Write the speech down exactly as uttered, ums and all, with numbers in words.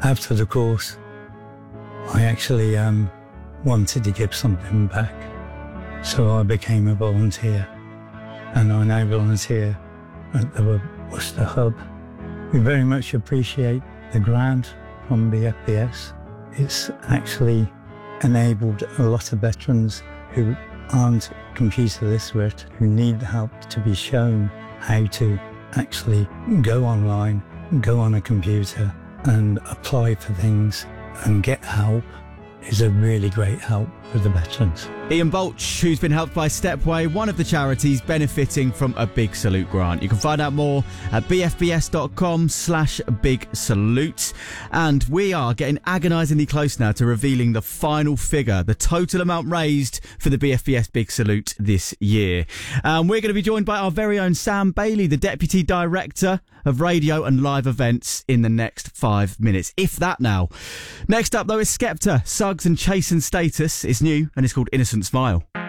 after the course, I actually um, wanted to give something back. So I became a volunteer, and I now volunteer at the Worcester Hub. We very much appreciate the grant from the F B S. It's actually enabled a lot of veterans who aren't computer literate, who need help to be shown how to actually go online, go on a computer and apply for things and get help. Is a really great help for the veterans. Ian Balch, who's been helped by Stepway, one of the charities benefiting from a Big Salute grant. You can find out more at bfbs.com slash big salute. And we are getting agonisingly close now to revealing the final figure, the total amount raised for the B F B S Big Salute this year. Um, we're going to be joined by our very own Sam Bailey, the Deputy Director of Radio and Live Events, in the next five minutes, if that now. Next up, though, is Skepta, Suggs and Chase and Status. It's new and it's called Innocent Smile.